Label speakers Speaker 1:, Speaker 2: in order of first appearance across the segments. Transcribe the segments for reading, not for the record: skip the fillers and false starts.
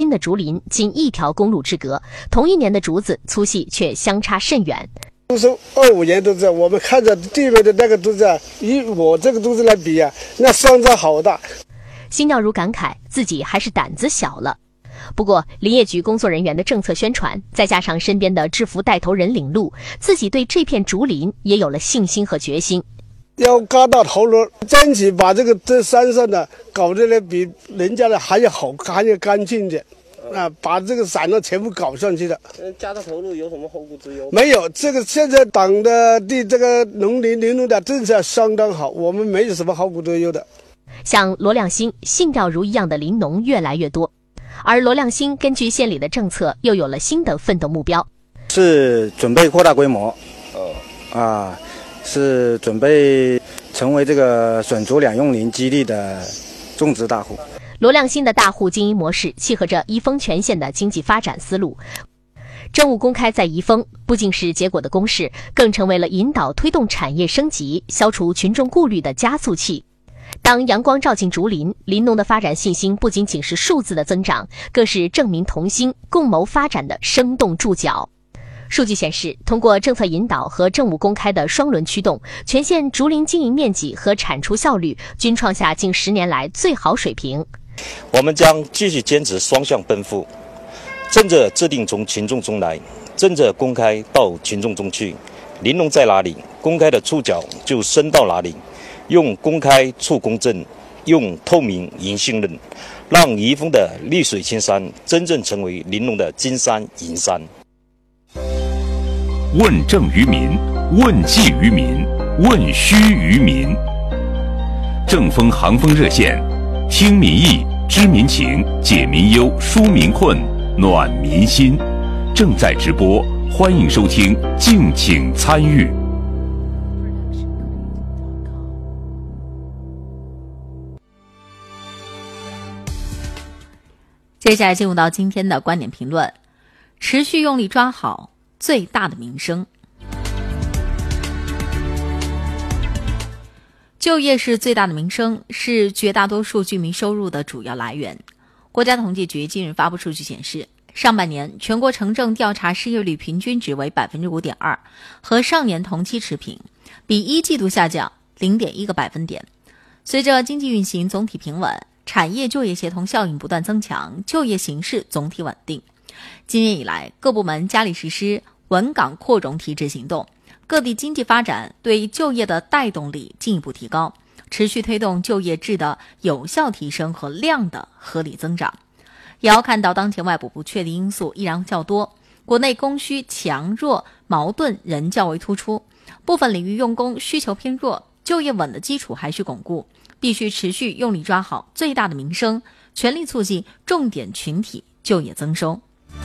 Speaker 1: 滨的竹林仅一条公路之隔，同一年的竹子粗细却相差甚远。
Speaker 2: 都是25年都是，我们看着地面的那个都是，以我这个都是来比啊，那相差好大。
Speaker 1: 辛廖如感慨自己还是胆子小了。不过林业局工作人员的政策宣传，再加上身边的制服带头人领路，自己对这片竹林也有了信心和决心。
Speaker 2: 要嘎到头颅，争取把这山上的搞得呢比人家的还要好，还要干净点。把这个伞呢全部搞上去的。
Speaker 3: 加到头颅有什么后顾之忧？
Speaker 2: 没有，这个现在党的对这个农林林农的政策相当好，我们没有什么后顾之忧的。
Speaker 1: 像罗亮星、辛廖如一样的林农越来越多，而罗亮星根据县里的政策，又有了新的奋斗目标，
Speaker 4: 是准备扩大规模，是准备成为这个笋竹两用林基地的种植大户。
Speaker 1: 罗亮星的大户经营模式契合着宜丰全县的经济发展思路。政务公开在宜丰不仅是结果的公示，更成为了引导推动产业升级、消除群众顾虑的加速器。当阳光照进竹林，林农的发展信心不仅仅是数字的增长，更是证明同心、共谋发展的生动注脚。数据显示，通过政策引导和政务公开的双轮驱动，全县竹林经营面积和产出效率均创下近10年来最好水平。
Speaker 5: 我们将继续坚持双向奔赴，政策制定从群众中来，政策公开到群众中去。林农在哪里，公开的触角就伸到哪里。用公开促公正，用透明赢信任，让宜丰的绿水青山真正成为林农的金山银山。
Speaker 6: 问政于民，问计于民，问需于民。正风航风热线，听民意，知民情，解民忧，纾民困，暖民心。正在直播，欢迎收听，敬请参与。
Speaker 7: 接下来进入到今天的观点评论，持续用力抓好最大的民生。就业是最大的民生，是绝大多数居民收入的主要来源。国家统计局近日发布数据显示，上半年全国城镇调查失业率平均值为 5.2%， 和上年同期持平，比一季度下降 0.1个百分点。随着经济运行总体平稳，产业就业协同效应不断增强，就业形势总体稳定。今年以来，各部门加力实施稳岗扩容提质行动，各地经济发展对就业的带动力进一步提高，持续推动就业质的有效提升和量的合理增长。也要看到当前外部不确定因素依然较多，国内供需强弱矛盾仍较为突出，部分领域用工需求偏弱，就业稳的基础还需巩固，必须持续用力抓好最大的民生，全力促进重点群体就业增收。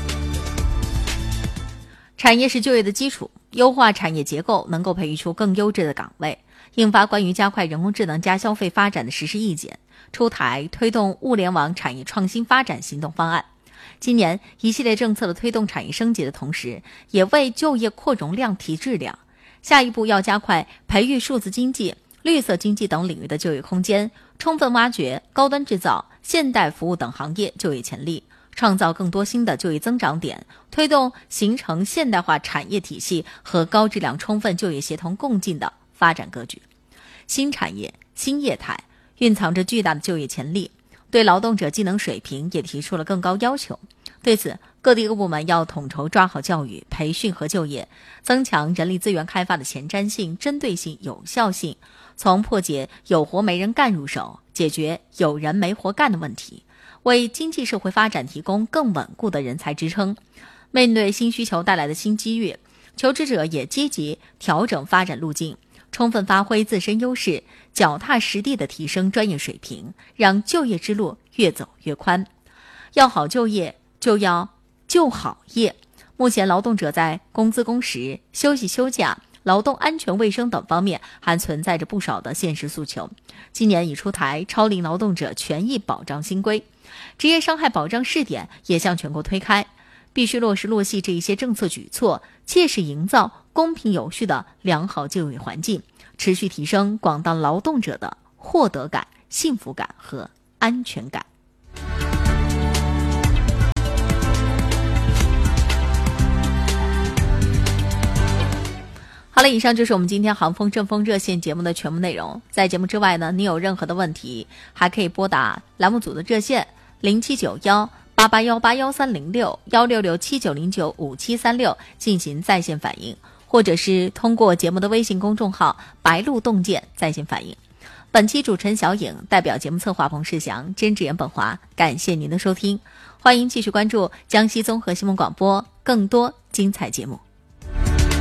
Speaker 7: 产业是就业的基础，优化产业结构能够培育出更优质的岗位。印发关于加快人工智能加消费发展的实施意见，出台推动物联网产业创新发展行动方案。今年一系列政策的推动产业升级的同时，也为就业扩容量提质量。下一步要加快培育数字经济、绿色经济等领域的就业空间，充分挖掘高端制造、现代服务等行业就业潜力，创造更多新的就业增长点，推动形成现代化产业体系和高质量充分就业协同共进的发展格局。新产业、新业态蕴藏着巨大的就业潜力，对劳动者技能水平也提出了更高要求。对此，各地各部门要统筹抓好教育、培训和就业，增强人力资源开发的前瞻性、针对性、有效性，从破解有活没人干入手，解决有人没活干的问题，为经济社会发展提供更稳固的人才支撑。面对新需求带来的新机遇，求职者也积极调整发展路径，充分发挥自身优势，脚踏实地地提升专业水平，让就业之路越走越宽。要好就业，就要就好业。目前劳动者在工资工时、休息休假、劳动安全卫生等方面还存在着不少的现实诉求。今年已出台超龄劳动者权益保障新规，职业伤害保障试点也向全国推开，必须落实落细这一些政策举措，切实营造公平有序的良好就业环境，持续提升广大劳动者的获得感、幸福感和安全感。 了，以上就是我们今天航风正风热线节目的全部内容。在节目之外呢，你有任何的问题，还可以拨打栏目组的热线07918813061667909573进行在线反映，或者是通过节目的微信公众号白鹿洞见在线反映。本期主持人小颖，代表节目策划彭世祥、监制严本华，感谢您的收听，欢迎继续关注江西综合新闻广播更多精彩节目。